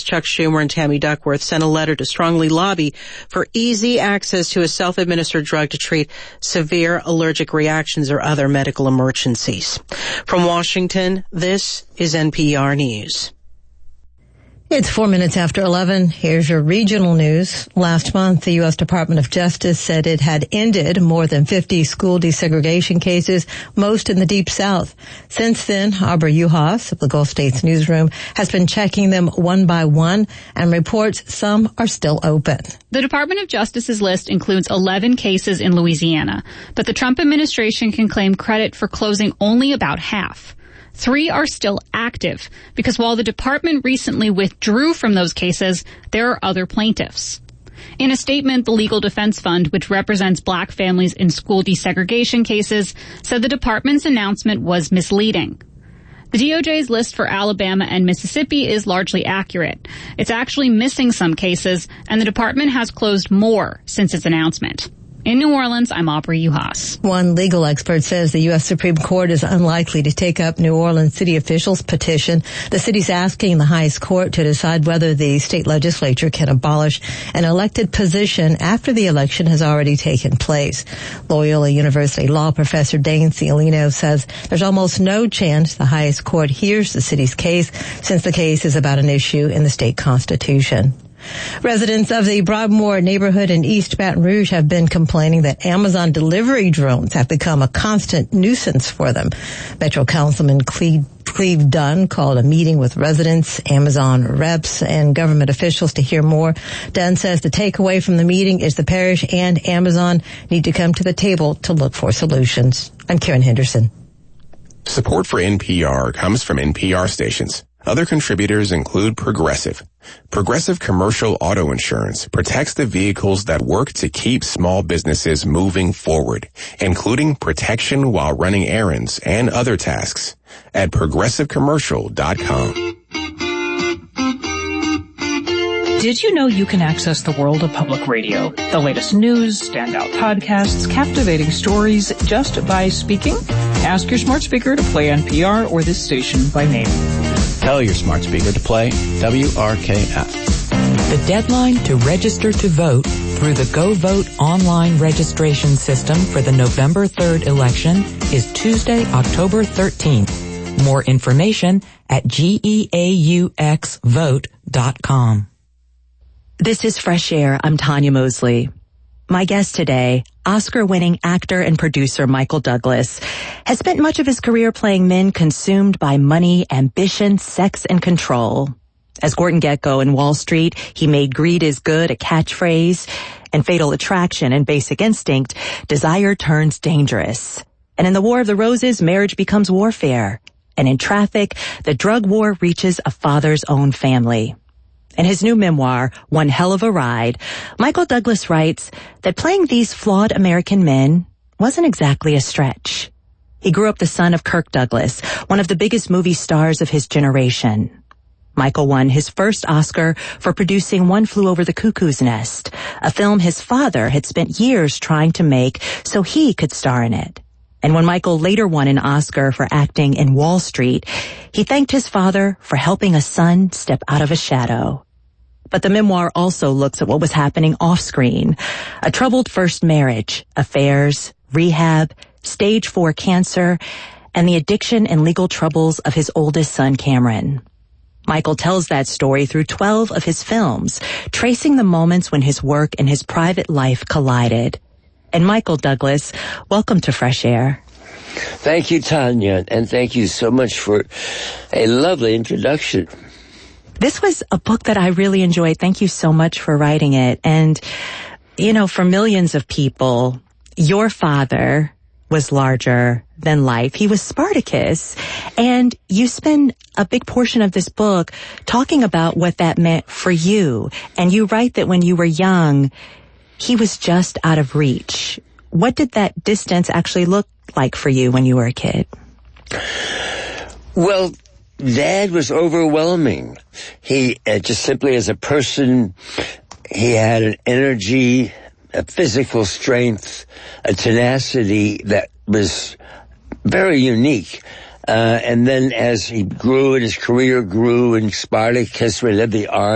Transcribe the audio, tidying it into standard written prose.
Chuck Schumer and Tammy Duckworth sent a letter to strongly lobby for easy access to a self-administered drug to treat severe allergic reactions or other medical emergencies. From Washington, this is NPR News. It's 4 minutes after 11. Here's your regional news. Last month, the U.S. Department of Justice said it had ended more than 50 school desegregation cases, most in the Deep South. Since then, Aubrey Uhas of the Gulf States Newsroom has been checking them one by one and reports some are still open. The Department of Justice's list includes 11 cases in Louisiana, but the Trump administration can claim credit for closing only about half. 3 are still active because while the department recently withdrew from those cases, there are other plaintiffs. In a statement, the Legal Defense Fund, which represents black families in school desegregation cases, said the department's announcement was misleading. The DOJ's list for Alabama and Mississippi is largely accurate. It's actually missing some cases, and the department has closed more since its announcement. In New Orleans, I'm Aubrey Uhas. One legal expert says the U.S. Supreme Court is unlikely to take up New Orleans city officials' petition. The city's asking the highest court to decide whether the state legislature can abolish an elected position after the election has already taken place. Loyola University law professor Dane Cialino says there's almost no chance the highest court hears the city's case since the case is about an issue in the state constitution. Residents of the Broadmoor neighborhood in East Baton Rouge have been complaining that Amazon delivery drones have become a constant nuisance for them. Metro Councilman Cleve Dunn called a meeting with residents, Amazon reps, and government officials to hear more. Dunn says the takeaway from the meeting is the parish and Amazon need to come to the table to look for solutions. I'm Karen Henderson. Support for NPR comes from NPR stations. Other contributors include Progressive. Progressive Commercial Auto Insurance protects the vehicles that work to keep small businesses moving forward, including protection while running errands and other tasks at progressivecommercial.com. Did you know you can access the world of public radio? The latest news, standout podcasts, captivating stories just by speaking? Ask your smart speaker to play NPR or this station by name. Tell your smart speaker to play WRKF. The deadline to register to vote through the Go Vote online registration system for the November 3rd election is Tuesday, October 13th. More information at geauxvote.com. This is Fresh Air. I'm Tanya Mosley. My guest today, Oscar-winning actor and producer Michael Douglas, has spent much of his career playing men consumed by money, ambition, sex, and control. As Gordon Gekko in Wall Street, he made greed is good a catchphrase, and Fatal Attraction and Basic Instinct, desire turns dangerous. And in The War of the Roses, marriage becomes warfare. And in Traffic, the drug war reaches a father's own family. In his new memoir, One Hell of a Ride, Michael Douglas writes that playing these flawed American men wasn't exactly a stretch. He grew up the son of Kirk Douglas, one of the biggest movie stars of his generation. Michael won his first Oscar for producing One Flew Over the Cuckoo's Nest, a film his father had spent years trying to make so he could star in it. And when Michael later won an Oscar for acting in Wall Street, he thanked his father for helping a son step out of a shadow. But the memoir also looks at what was happening off-screen. A troubled first marriage, affairs, rehab, stage 4 cancer, and the addiction and legal troubles of his oldest son, Cameron. Michael tells that story through 12 of his films, tracing the moments when his work and his private life collided. And Michael Douglas, welcome to Fresh Air. Thank you, Tanya, and thank you so much for a lovely introduction. This was a book that I really enjoyed. Thank you so much for writing it. And, you know, for millions of people, your father was larger than life. He was Spartacus. And you spend a big portion of this book talking about what that meant for you. And you write that when you were young, he was just out of reach. What did that distance actually look like for you when you were a kid? Well, Dad was overwhelming. He, just simply as a person, he had an energy, a physical strength, a tenacity that was very unique. And then as he grew and his career grew in Spartacus, we led the army.